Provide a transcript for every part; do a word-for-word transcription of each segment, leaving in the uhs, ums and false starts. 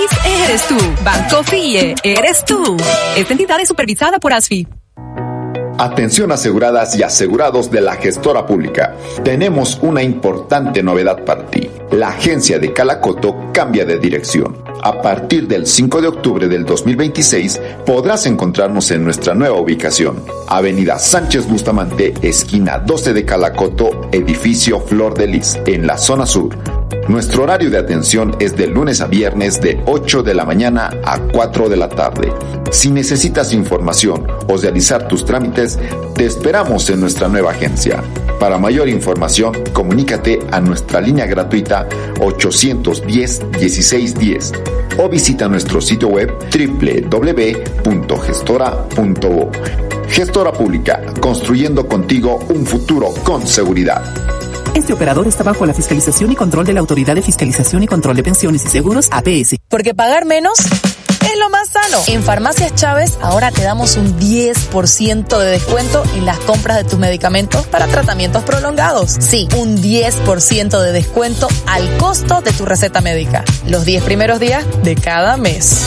Eres tú. Banco F I E, eres tú. Esta entidad es supervisada por ASFI. Atención aseguradas y asegurados de la gestora pública. Tenemos una importante novedad para ti. La agencia de Calacoto cambia de dirección. A partir del cinco de octubre del dos mil veintiséis podrás encontrarnos en nuestra nueva ubicación. Avenida Sánchez Bustamante, esquina doce de Calacoto, edificio Flor de Lis, en la zona sur. Nuestro horario de atención es de lunes a viernes de ocho de la mañana a cuatro de la tarde. Si necesitas información o realizar tus trámites, te esperamos en nuestra nueva agencia. Para mayor información, comunícate a nuestra línea gratuita ochocientos diez, dieciséis diez o visita nuestro sitio web doble u doble u doble u punto gestora punto bo. Gestora Pública, construyendo contigo un futuro con seguridad. Este operador está bajo la fiscalización y control de la Autoridad de Fiscalización y Control de Pensiones y Seguros, A P S. Porque pagar menos es lo más sano. En Farmacias Chávez ahora te damos un diez por ciento de descuento en las compras de tus medicamentos para tratamientos prolongados. Sí, un diez por ciento de descuento al costo de tu receta médica. Los diez primeros días de cada mes.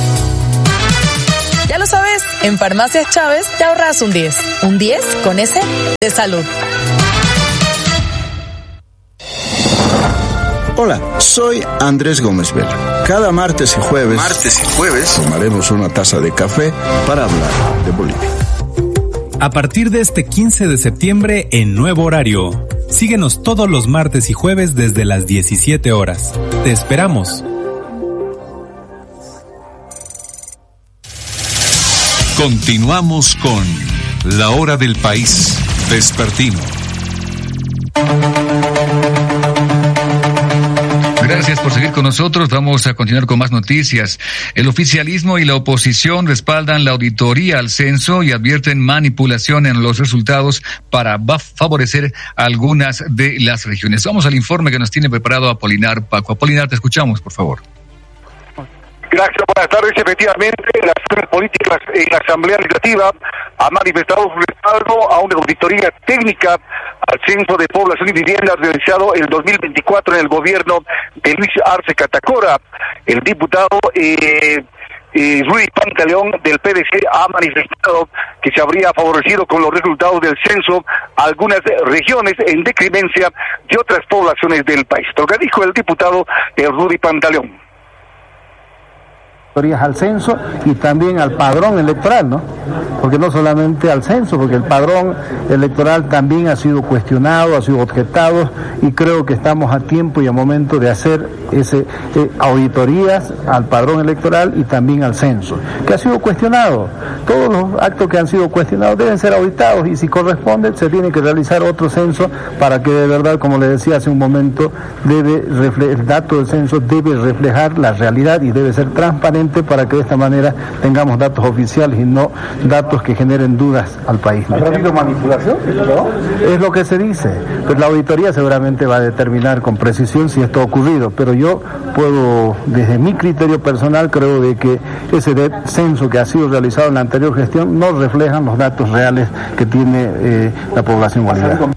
Ya lo sabes, en Farmacias Chávez te ahorras un diez. Un diez con S de salud. Hola, soy Andrés Gómez Vela. Cada martes y jueves, martes y jueves tomaremos una taza de café para hablar de Bolivia. A partir de este quince de septiembre en nuevo horario. Síguenos todos los martes y jueves desde las diecisiete horas. Te esperamos. Continuamos con La Hora del País Vespertino. Gracias por seguir con nosotros. Vamos a continuar con más noticias. El oficialismo y la oposición respaldan la auditoría al censo y advierten manipulación en los resultados para favorecer algunas de las regiones. Vamos al informe que nos tiene preparado Apolinar Paco. Apolinar, te escuchamos, por favor. Gracias, buenas tardes. Efectivamente, las fuerzas políticas en la Asamblea Legislativa han manifestado su respaldo a una auditoría técnica al Censo de Población y Vivienda realizado en el dos mil veinticuatro en el gobierno de Luis Arce Catacora. El diputado eh, eh, Rudy Pantaleón del P D C ha manifestado que se habría favorecido con los resultados del censo algunas regiones en decremencia de otras poblaciones del país. Lo que dijo el diputado eh, Rudy Pantaleón. Al censo y también al padrón electoral, ¿no? Porque no solamente al censo, porque el padrón electoral también ha sido cuestionado, ha sido objetado, y creo que estamos a tiempo y a momento de hacer ese eh, auditorías al padrón electoral y también al censo, que ha sido cuestionado. Todos los actos que han sido cuestionados deben ser auditados, y si corresponde se tiene que realizar otro censo para que de verdad, como le decía hace un momento, debe refle- el dato del censo debe reflejar la realidad y debe ser transparente, para que de esta manera tengamos datos oficiales y no datos que generen dudas al país. ¿Ha habido manipulación? Es lo que se dice, pero la auditoría seguramente va a determinar con precisión si esto ha ocurrido, pero yo puedo, desde mi criterio personal, creo de que ese de- censo que ha sido realizado en la anterior gestión no reflejan los datos reales que tiene eh, la población boliviana.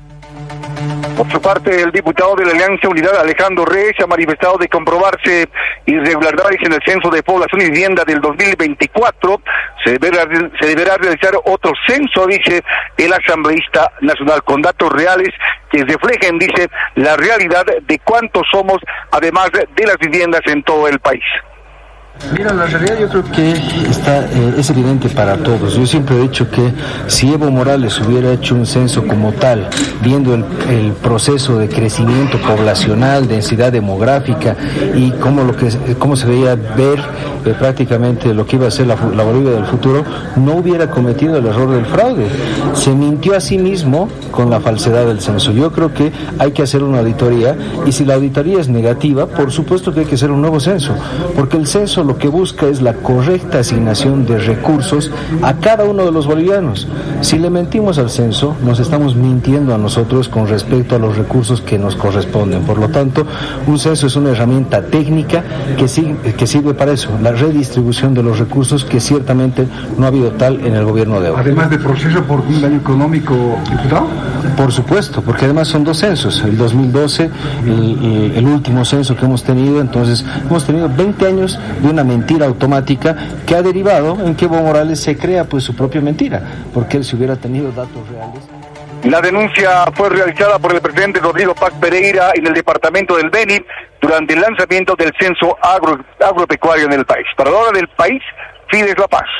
Por su parte, el diputado de la Alianza Unidad, Alejandro Reyes, ha manifestado de comprobarse irregularidades en el Censo de Población y Vivienda del dos mil veinticuatro. Se deberá, se deberá realizar otro censo, dice el asambleísta nacional, con datos reales que reflejen, dice, la realidad de cuántos somos, además de las viviendas en todo el país. Mira, la realidad yo creo que está, eh, es evidente para todos. Yo siempre he dicho que si Evo Morales hubiera hecho un censo como tal, viendo el, el proceso de crecimiento poblacional, densidad demográfica y cómo, lo que, cómo se veía ver eh, prácticamente lo que iba a ser la, la Bolivia del futuro, no hubiera cometido el error del fraude. Se mintió a sí mismo con la falsedad del censo. Yo creo que hay que hacer una auditoría, y si la auditoría es negativa, por supuesto que hay que hacer un nuevo censo, porque el censo lo que busca es la correcta asignación de recursos a cada uno de los bolivianos. Si le mentimos al censo, nos estamos mintiendo a nosotros con respecto a los recursos que nos corresponden. Por lo tanto, un censo es una herramienta técnica que sirve, que sirve para eso, la redistribución de los recursos, que ciertamente no ha habido tal en el gobierno de hoy. Además de proceso por un daño económico, diputado. Por supuesto, porque además son dos censos, el dos mil doce, el, el último censo que hemos tenido, entonces hemos tenido veinte años de una mentira automática que ha derivado en que Evo Morales se crea pues su propia mentira, porque él si hubiera tenido datos reales. La denuncia fue realizada por el presidente Rodrigo Paz Pereira en el departamento del Beni durante el lanzamiento del censo agro, agropecuario en el país. Para la hora del país, Fides La Paz.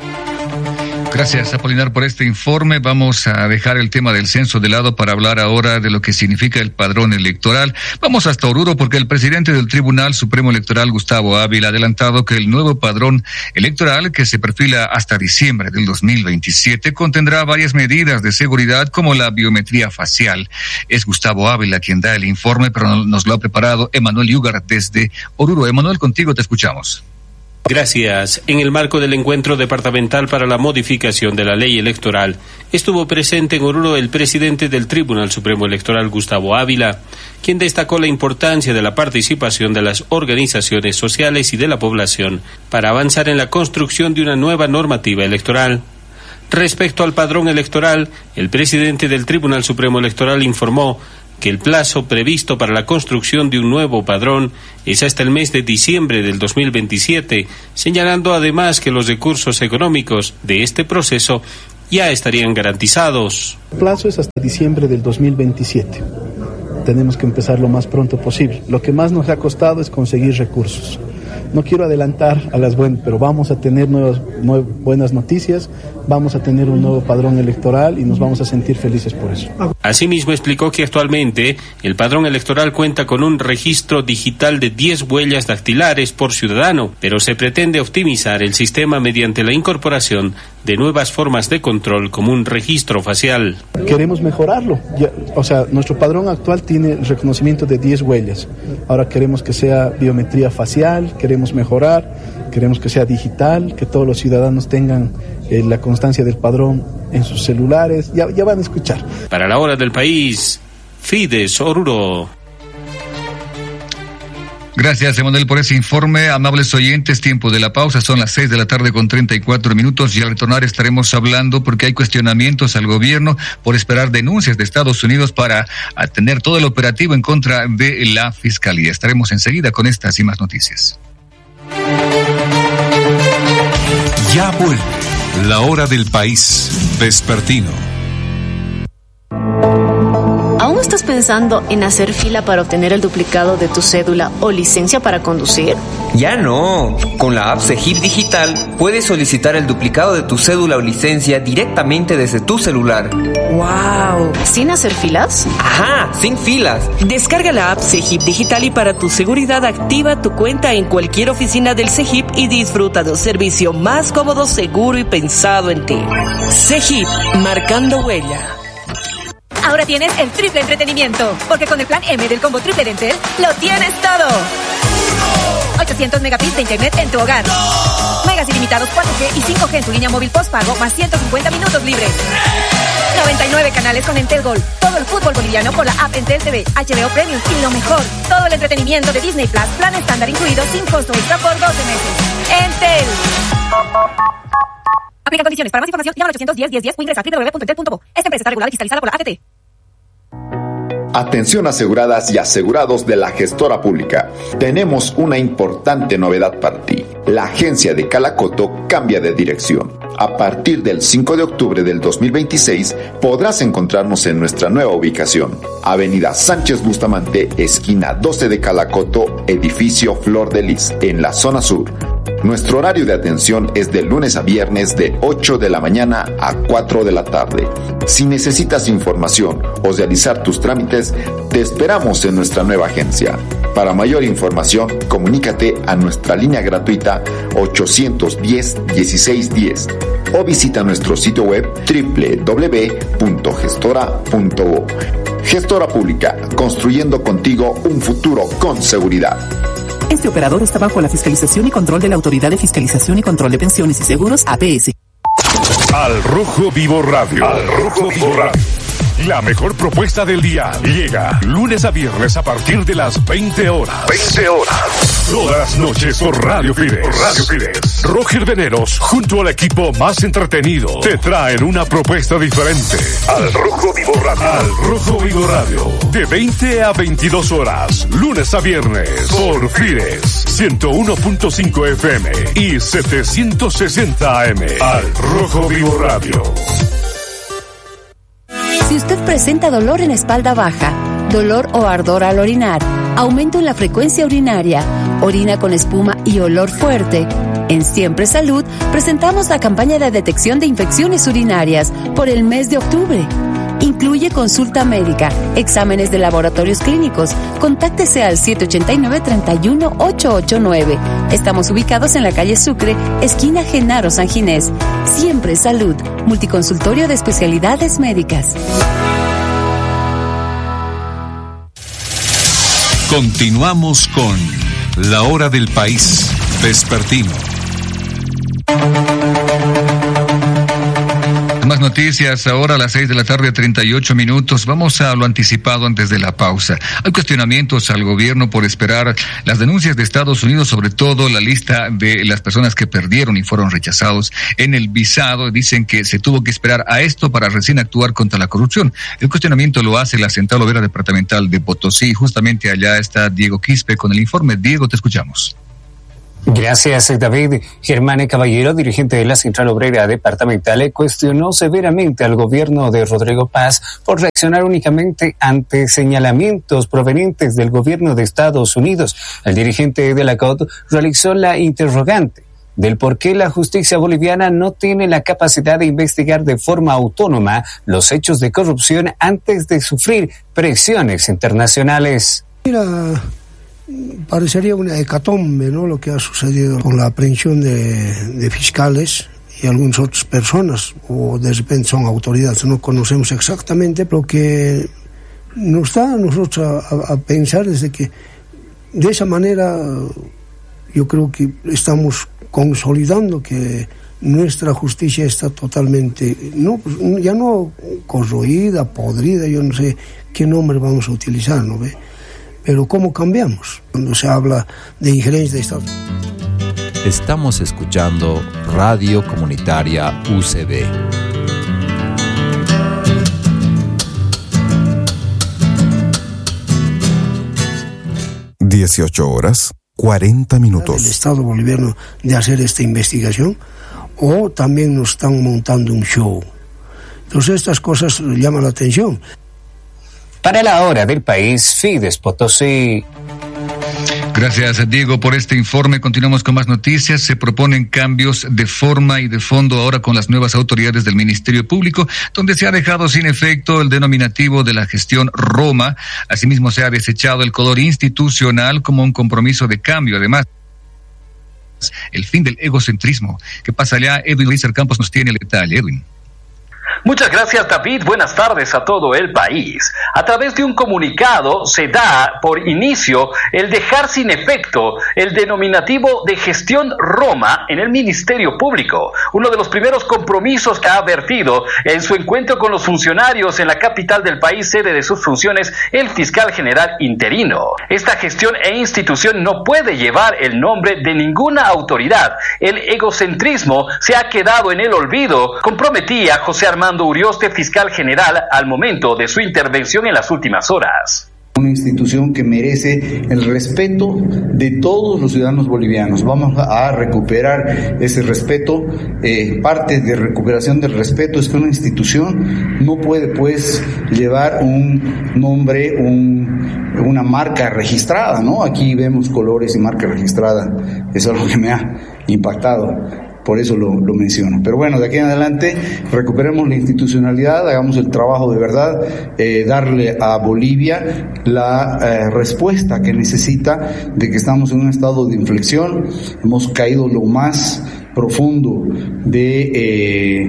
Gracias, Apolinar, por este informe. Vamos a dejar el tema del censo de lado para hablar ahora de lo que significa el padrón electoral. Vamos hasta Oruro porque el presidente del Tribunal Supremo Electoral, Gustavo Ávila, ha adelantado que el nuevo padrón electoral, que se perfila hasta diciembre del dos mil veintisiete, contendrá varias medidas de seguridad como la biometría facial. Es Gustavo Ávila quien da el informe, pero nos lo ha preparado Emanuel Yugar desde Oruro. Emanuel, contigo te escuchamos. Gracias. En el marco del encuentro departamental para la modificación de la ley electoral, estuvo presente en Oruro el presidente del Tribunal Supremo Electoral, Gustavo Ávila, quien destacó la importancia de la participación de las organizaciones sociales y de la población para avanzar en la construcción de una nueva normativa electoral. Respecto al padrón electoral, el presidente del Tribunal Supremo Electoral informó que el plazo previsto para la construcción de un nuevo padrón es hasta el mes de diciembre del dos mil veintisiete, señalando además que los recursos económicos de este proceso ya estarían garantizados. El plazo es hasta diciembre del dos mil veintisiete. Tenemos que empezar lo más pronto posible. Lo que más nos ha costado es conseguir recursos. No quiero adelantar a las buenas, pero vamos a tener nuevas, nuevas buenas noticias, vamos a tener un nuevo padrón electoral y nos vamos a sentir felices por eso. Asimismo explicó que actualmente el padrón electoral cuenta con un registro digital de diez huellas dactilares por ciudadano, pero se pretende optimizar el sistema mediante la incorporación de nuevas formas de control como un registro facial. Queremos mejorarlo, ya, o sea, nuestro padrón actual tiene el reconocimiento de diez huellas, ahora queremos que sea biometría facial, queremos mejorar, queremos que sea digital, que todos los ciudadanos tengan eh, la constancia del padrón en sus celulares, ya, ya van a escuchar. Para la hora del país, Fides Oruro. Gracias, Emanuel, por ese informe. Amables oyentes, tiempo de la pausa, son las seis de la tarde con treinta y cuatro minutos y al retornar estaremos hablando porque hay cuestionamientos al gobierno por esperar denuncias de Estados Unidos para tener todo el operativo en contra de la Fiscalía. Estaremos enseguida con estas y más noticias. Ya vuelve la hora del país vespertino. ¿Aún estás pensando en hacer fila para obtener el duplicado de tu cédula o licencia para conducir? Ya no. Con la app Cegip Digital puedes solicitar el duplicado de tu cédula o licencia directamente desde tu celular. ¡Wow! ¿Sin hacer filas? Ajá, sin filas. Descarga la app Cegip Digital y para tu seguridad activa tu cuenta en cualquier oficina del Cegip y disfruta de un servicio más cómodo, seguro y pensado en ti. Cegip, marcando huella. Ahora tienes el triple entretenimiento, porque con el plan M del combo triple de Entel, lo tienes todo. ochocientos megabits de internet en tu hogar. Megas ilimitados cuatro G y cinco G en tu línea móvil postpago, más ciento cincuenta minutos libres. noventa y nueve canales con Entel Gol. Todo el fútbol boliviano por la app Entel T V, H B O Premium y lo mejor, todo el entretenimiento de Disney Plus, plan estándar incluido sin costo extra por doce meses. Entel. Aplica condiciones. Para más información, llama al ochocientos diez, diez, diez o ingresa a doble u doble u doble u punto entel punto bo. Esta empresa está regulada y fiscalizada por la A T T. Atención aseguradas y asegurados de la gestora pública. Tenemos una importante novedad para ti. La agencia de Calacoto cambia de dirección. A partir del cinco de octubre del dos mil veintiséis podrás encontrarnos en nuestra nueva ubicación. Avenida Sánchez Bustamante, esquina doce de Calacoto, edificio Flor de Lis, en la zona sur. Nuestro horario de atención es de lunes a viernes de ocho de la mañana a cuatro de la tarde. Si necesitas información o realizar tus trámites, te esperamos en nuestra nueva agencia. Para mayor información, comunícate a nuestra línea gratuita ochocientos diez, dieciséis diez o visita nuestro sitio web doble u doble u doble u punto gestora punto bo. Gestora Pública, construyendo contigo un futuro con seguridad. Este operador está bajo la fiscalización y control de la Autoridad de Fiscalización y Control de Pensiones y Seguros, A P S. Al Rojo Vivo Radio. Al Rojo Vivo Radio. La mejor propuesta del día llega lunes a viernes a partir de las veinte horas. veinte horas. Todas las noches por Radio Fides. Por Radio Fides. Roger Veneros, junto al equipo más entretenido, te traen una propuesta diferente. Al Rojo Vivo Radio. Al Rojo Vivo Radio. De veinte a veintidós horas. Lunes a viernes. Por Fides. ciento uno punto cinco F M y setecientos sesenta A M. Al Rojo Vivo Radio. Si usted presenta dolor en espalda baja, dolor o ardor al orinar, aumento en la frecuencia urinaria, orina con espuma y olor fuerte, en Siempre Salud presentamos la campaña de detección de infecciones urinarias por el mes de octubre. Incluye consulta médica, exámenes de laboratorios clínicos. Contáctese al siete ocho nueve, tres uno, ocho ocho nueve. Estamos ubicados en la calle Sucre, esquina Genaro San Ginés. Siempre Salud, multiconsultorio de especialidades médicas. Continuamos con La Hora del País Vespertino. Más noticias ahora a las seis de la tarde, treinta y ocho minutos. Vamos a lo anticipado antes de la pausa. Hay cuestionamientos al gobierno por esperar las denuncias de Estados Unidos, sobre todo la lista de las personas que perdieron y fueron rechazados en el visado. Dicen que se tuvo que esperar a esto para recién actuar contra la corrupción. El cuestionamiento lo hace la Central Obrera Departamental de Potosí. Justamente allá está Diego Quispe con el informe. Diego, te escuchamos. Gracias, David. Germán Caballero, dirigente de la Central Obrera Departamental, cuestionó severamente al gobierno de Rodrigo Paz por reaccionar únicamente ante señalamientos provenientes del gobierno de Estados Unidos. El dirigente de la C O D realizó la interrogante del por qué la justicia boliviana no tiene la capacidad de investigar de forma autónoma los hechos de corrupción antes de sufrir presiones internacionales. Mira, parecería una hecatombe, ¿no?, lo que ha sucedido con la aprehensión de, de fiscales y algunas otras personas, o de repente son autoridades, no conocemos exactamente, pero que nos da a nosotros a, a pensar desde que de esa manera yo creo que estamos consolidando que nuestra justicia está totalmente, no, ya no corroída, podrida, yo no sé qué nombre vamos a utilizar, ¿no ve? Pero ¿cómo cambiamos cuando se habla de injerencia de Estado? Estamos escuchando Radio Comunitaria U C B. dieciocho horas, cuarenta minutos. El Estado boliviano de hacer esta investigación, o también nos están montando un show. Entonces estas cosas llaman la atención. Para la Hora del País, Fides Potosí. Gracias, Diego, por este informe. Continuamos con más noticias. Se proponen cambios de forma y de fondo ahora con las nuevas autoridades del Ministerio Público, donde se ha dejado sin efecto el denominativo de la gestión Roma. Asimismo, se ha desechado el color institucional como un compromiso de cambio. Además, el fin del egocentrismo. ¿Qué pasa allá? Edwin Reiser Campos nos tiene el detalle. Edwin. Muchas gracias, David. Buenas tardes a todo el país. A través de un comunicado se da por inicio el dejar sin efecto el denominativo de gestión Roma en el Ministerio Público, uno de los primeros compromisos que ha vertido en su encuentro con los funcionarios en la capital del país, sede de sus funciones, el fiscal general interino. Esta gestión e institución no puede llevar el nombre de ninguna autoridad. El egocentrismo se ha quedado en el olvido, comprometía José Armando Urioste, fiscal general, al momento de su intervención en las últimas horas. Una institución que merece el respeto de todos los ciudadanos bolivianos. Vamos a recuperar ese respeto. Eh, parte de recuperación del respeto es que una institución no puede, pues, llevar un nombre, un, una marca registrada, ¿no? Aquí vemos colores y marca registrada. Eso es lo que me ha impactado. Por eso lo, lo menciono. Pero bueno, de aquí en adelante recuperemos la institucionalidad, hagamos el trabajo de verdad, eh, darle a Bolivia la eh, respuesta que necesita, de que estamos en un estado de inflexión, hemos caído lo más profundo de eh,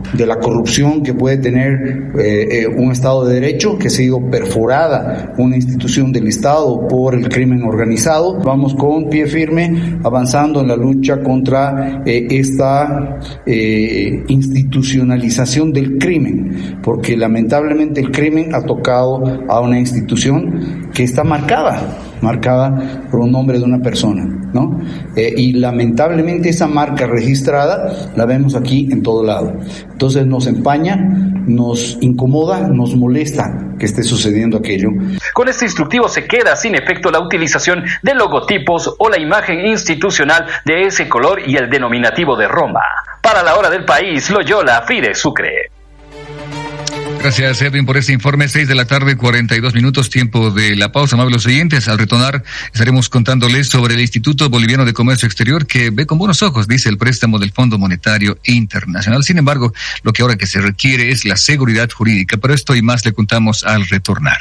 de la corrupción que puede tener eh, eh, un Estado de Derecho, que ha sido perforada una institución del Estado por el crimen organizado. Vamos con pie firme avanzando en la lucha contra eh, esta eh, institucionalización del crimen, porque lamentablemente el crimen ha tocado a una institución que está marcada, marcada por un nombre de una persona, ¿no? Eh, y lamentablemente esa marca registrada la vemos aquí en todo lado. Entonces nos empaña, nos incomoda, nos molesta que esté sucediendo aquello. Con este instructivo se queda sin efecto la utilización de logotipos o la imagen institucional de ese color y el denominativo de Roma. Para la hora del país, Loyola Fide Sucre. Gracias, Edwin, por este informe. Seis de la tarde, cuarenta y dos minutos, tiempo de la pausa. Amables oyentes, al retornar estaremos contándoles sobre el Instituto Boliviano de Comercio Exterior, que ve con buenos ojos, dice, el préstamo del Fondo Monetario Internacional. Sin embargo, lo que ahora que se requiere es la seguridad jurídica. Pero esto y más le contamos al retornar.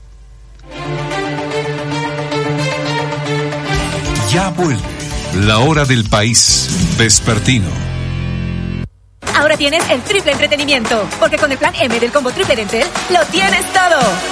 Ya vuelve la hora del país vespertino. Ahora tienes el triple entretenimiento, porque con el plan M del combo triple de Entel lo tienes todo.